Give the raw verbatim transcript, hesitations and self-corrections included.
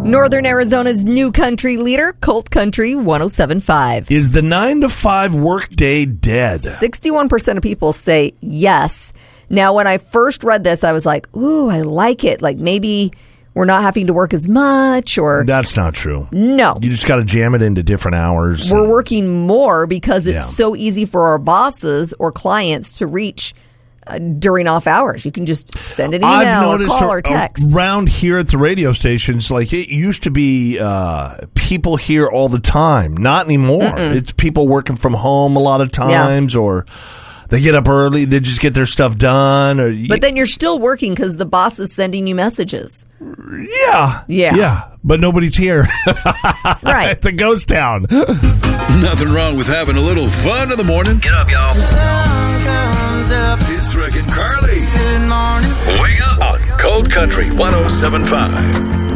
Northern Arizona's new country leader, Colt Country one oh seven point five. Is the nine to five workday dead? sixty-one percent of people say yes. Now, when I first read this, I was like, ooh, I like it. Like maybe we're not having to work as much or... That's not true. No. You just got to jam it into different hours. We're working more because it's Yeah. so easy for our bosses or clients to reach uh, during off hours. You can just send an I've email or noticed call ar- or text. around here at the radio stations, like it used to be uh, people here all the time. Not anymore. Mm-mm. It's people working from home a lot of times, yeah. or they get up early, they just get their stuff done. Or But then you're still working because the boss is sending you messages. Yeah. Yeah. Yeah. But nobody's here. Right. It's a ghost town. Nothing wrong with having a little fun in the morning. Get up, y'all. The sun comes up. It's Rick and Carly. Good morning. Wake up on Cold Country one oh seven point five.